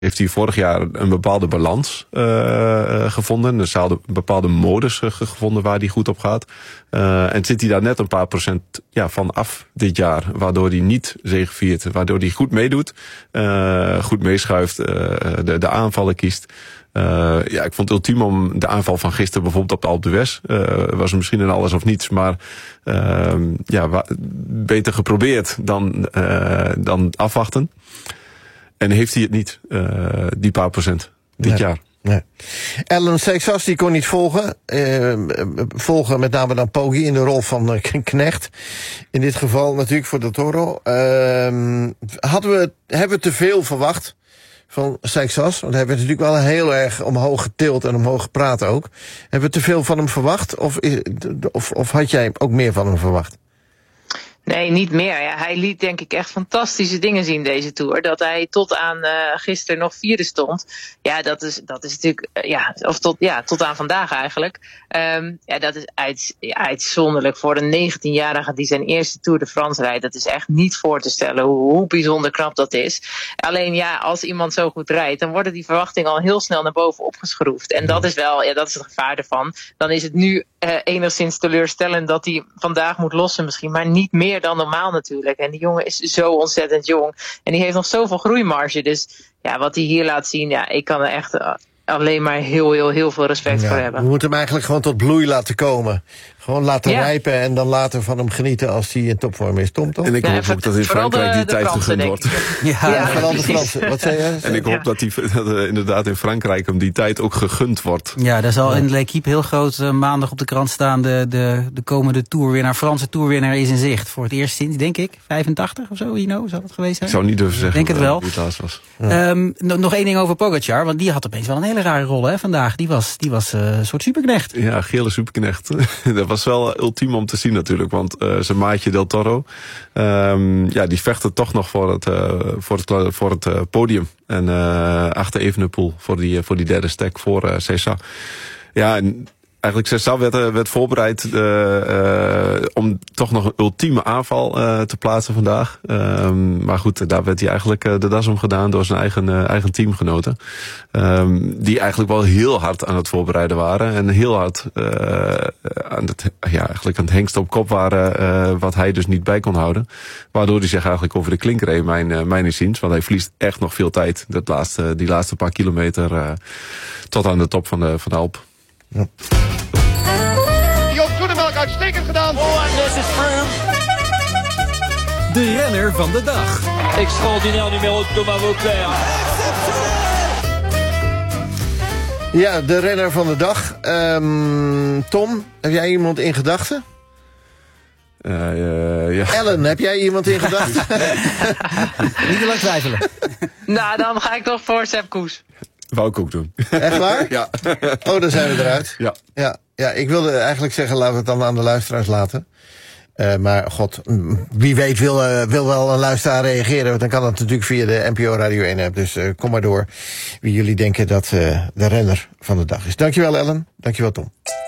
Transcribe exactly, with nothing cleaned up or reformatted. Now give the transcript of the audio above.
heeft hij vorig jaar een bepaalde balans uh, gevonden. Dus hij had een bepaalde modus uh, gevonden waar hij goed op gaat. Uh, en zit hij daar net een paar procent ja, van af dit jaar. Waardoor hij niet zegeviert. Waardoor hij goed meedoet. Uh, goed meeschuift. Uh, de, de aanvallen kiest. Uh, ja, ik vond het ultiem om de aanval van gisteren bijvoorbeeld op de Alpe d'Huez. Uh, was misschien een alles of niets. Maar uh, ja, wa- beter geprobeerd dan, uh, dan afwachten. En heeft hij het niet, uh, die paar procent, dit nee, jaar. Nee. Ellen Seixas, die kon niet volgen. Uh, volgen met name dan Poggi in de rol van uh, Knecht. In dit geval natuurlijk voor Del Toro. Uh, hadden we, hebben we te veel verwacht van Seixas? Want hij werd natuurlijk wel heel erg omhoog getild en omhoog gepraat ook. Hebben we te veel van hem verwacht? Of, of, of had jij ook meer van hem verwacht? Nee, niet meer. Ja, hij liet denk ik echt fantastische dingen zien deze Tour. Dat hij tot aan uh, gisteren nog vierde stond. Ja, dat is, dat is natuurlijk, uh, ja, of tot, ja, tot aan vandaag eigenlijk. Um, ja, dat is uit, ja, uitzonderlijk voor een negentienjarige die zijn eerste Tour de France rijdt. Dat is echt niet voor te stellen hoe, hoe bijzonder knap dat is. Alleen ja, als iemand zo goed rijdt, dan worden die verwachtingen al heel snel naar boven opgeschroefd. En dat is wel, ja, dat is het gevaar ervan. Dan is het nu uh, enigszins teleurstellend dat hij vandaag moet lossen misschien, maar niet meer dan normaal natuurlijk. En die jongen is zo ontzettend jong. En die heeft nog zoveel groeimarge. Dus ja, wat hij hier laat zien, ja, ik kan er echt uh, alleen maar heel, heel, heel veel respect ja, voor hebben. We moeten hem eigenlijk gewoon tot bloei laten komen. Gewoon laten ja. rijpen en dan later van hem genieten als hij in topvorm is. Tom, toch? En ik hoop ja, ook dat in Frankrijk de, die de tijd Fransen, gegund wordt. Ja, ja, vooral de Fransen. Wat zei je? En ik hoop ja. dat, die, dat uh, inderdaad in Frankrijk hem die tijd ook gegund wordt. Ja, daar zal ja. in L'Équipe heel groot uh, maandag op de krant staan. De, de, de komende toerwinnaar, Franse toerwinnaar is in zicht. Voor het eerst sinds, denk ik, vijfentachtig of zo, Hino, zou dat geweest zijn? Ik zou niet durven zeggen denk het wel. Wie het laatst was. Ja. Um, no, nog één ding over Pogacar, want die had opeens wel een hele rare rol hè, vandaag. Die was, die was uh, een soort superknecht. Ja, gele superknecht. Dat was wel ultiem om te zien natuurlijk. Want uh, zijn maatje Del Toro, um, ja, die vechten toch nog voor het, uh, voor het, voor het uh, podium. En uh, achter Evenepoel voor die, uh, voor die derde stack voor uh, César. Ja, en eigenlijk César werd, uh, werd voorbereid uh, uh, om toch nog een ultieme aanval uh, te plaatsen vandaag. Um, maar goed, daar werd hij eigenlijk uh, de das om gedaan door zijn eigen, uh, eigen teamgenoten. Um, die eigenlijk wel heel hard aan het voorbereiden waren. En heel hard uh, aan, het, ja, eigenlijk aan het hengst op kop waren. Uh, wat hij dus niet bij kon houden. Waardoor hij zich eigenlijk over de klinker heen, mijn, uh, mijn inziens. Want hij verliest echt nog veel tijd. Dat laatste, die laatste paar kilometer uh, tot aan de top van de, van de Alp. Ja. Joop Zoetemelk uitstekend gedaan. Oh, en this is Froome. De renner van de dag. Extraordinair numero Thomas Vauclair. Ja, de renner van de dag. Um, Tom, heb jij iemand in gedachten? Uh, uh, ja. Ellen, heb jij iemand in gedachten? Niet te lang twijfelen. Nou, dan ga ik toch voor Sepp Koes. Wou ik ook doen. Echt waar? Ja. Oh, dan zijn we eruit. Ja. Ja, ja, ik wilde eigenlijk zeggen, laten we het dan aan de luisteraars laten. Uh, maar god, wie weet wil, uh, wil wel een luisteraar reageren. Want dan kan dat natuurlijk via de N P O Radio één app. Dus uh, kom maar door wie jullie denken dat uh, de renner van de dag is. Dankjewel Ellen, dankjewel Tom.